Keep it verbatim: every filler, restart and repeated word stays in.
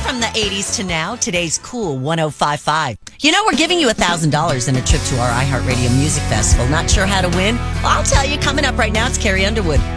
From the eighties to now, today's cool one oh five point five. You know, we're giving you one thousand dollars in a trip to our iHeartRadio Music Festival. Not sure how to win? Well, I'll tell you, coming up right now, it's Carrie Underwood.